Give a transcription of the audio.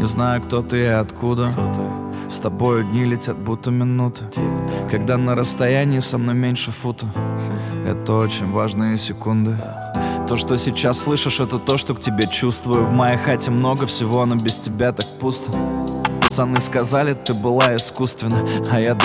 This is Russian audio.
Не знаю, кто ты и откуда. С тобою дни летят, будто минуты. Когда на расстоянии со мной меньше фута. Это очень важные секунды. То, что сейчас слышишь, это то, что к тебе чувствую. В моей хате много всего, но без тебя так пусто. Пацаны сказали, ты была искусственна, а я